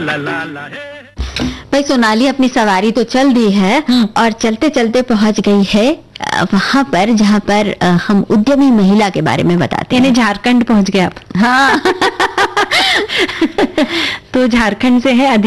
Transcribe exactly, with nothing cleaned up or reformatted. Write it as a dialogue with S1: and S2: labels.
S1: भाई सोनाली अपनी सवारी तो चल दी है और चलते चलते पहुंच गई है वहां पर जहां पर अ, हम उद्यमी महिला के बारे में बताते हैं।
S2: यानी झारखंड पहुंच गए आप।
S1: हाँ
S2: तो झारखंड से है